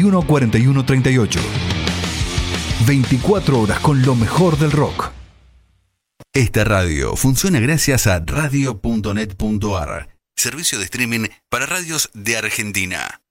21 41 38. 24 horas con lo mejor del rock. Esta radio funciona gracias a radio.net.ar, servicio de streaming para radios de Argentina.